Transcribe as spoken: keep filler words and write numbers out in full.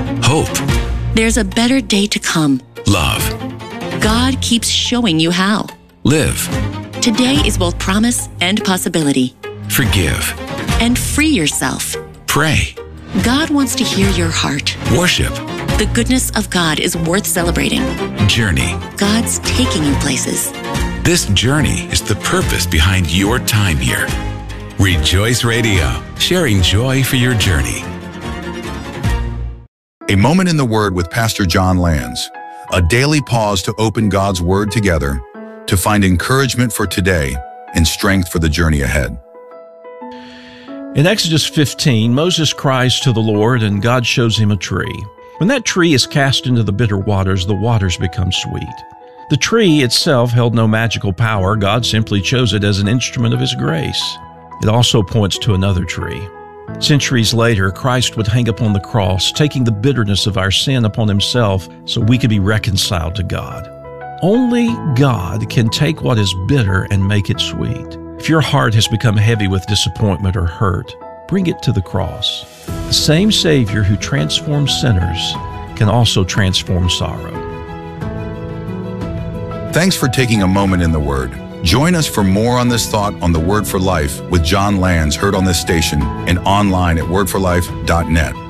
Hope. There's a better day to come. Love. God keeps showing you how. Live. Today is both promise and possibility. Forgive. And free yourself. Pray. God wants to hear your heart. Worship. The goodness of God is worth celebrating. Journey. God's taking you places. This journey is the purpose behind your time here. Rejoice Radio, sharing joy for your journey. A Moment in the Word with Pastor John Lands. A daily pause to open God's Word together, to find encouragement for today and strength for the journey ahead. In Exodus fifteen, Moses cries to the Lord, and God shows him a tree. When that tree is cast into the bitter waters, the waters become sweet. The tree itself held no magical power. God simply chose it as an instrument of His grace. It also points to another tree. Centuries later, Christ would hang upon the cross, taking the bitterness of our sin upon Himself so we could be reconciled to God. Only God can take what is bitter and make it sweet. If your heart has become heavy with disappointment or hurt, bring it to the cross. The same Savior who transforms sinners can also transform sorrow. Thanks for taking a moment in the Word. Join us for more on this thought on the Word for Life with John Lands, heard on this station and online at word for life dot net.